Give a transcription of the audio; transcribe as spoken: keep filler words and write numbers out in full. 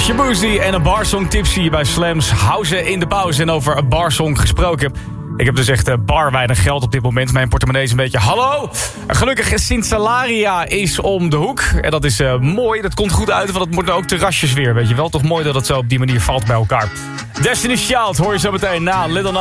Shabuzi en een barsong tipsy bij Slams Houden in de pauze. En over een barsong gesproken. Ik heb dus echt uh, bar weinig geld op dit moment. Mijn portemonnee is een beetje... Hallo! Gelukkig Sint Salaria is om de hoek. En dat is uh, mooi. Dat komt goed uit, want het wordt ook terrasjes weer. Weet je wel? Toch mooi dat het zo op die manier valt bij elkaar. Destiny's Child hoor je zo meteen na Little